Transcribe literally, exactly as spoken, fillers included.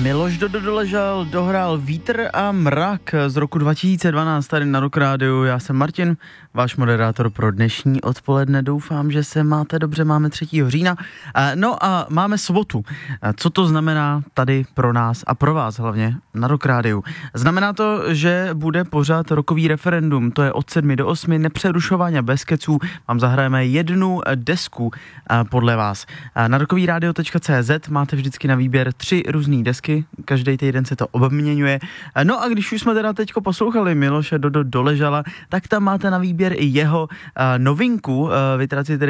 Miloš Dodo doležal, dohrál Vítr a mrak z roku dva tisíce dvanáct tady na Rock Rádiu. Já jsem Martin, váš moderátor pro dnešní odpoledne. Doufám, že se máte dobře, máme třetího října. No a máme sobotu. Co to znamená tady pro nás a pro vás hlavně na Rock Rádiu? Znamená to, že bude pořád rokový referendum. To je od sedmi do osmi, nepřerušovaně, bez keců. Vám zahrajeme jednu desku podle vás. Na rockovyradio tečka cé zet máte vždycky na výběr tři různý desky. Každý týden se to obměňuje. No a když už jsme teda teďko poslouchali Miloše Dodo doležala, tak tam máte na výběr i jeho novinku. Vytrat si tedy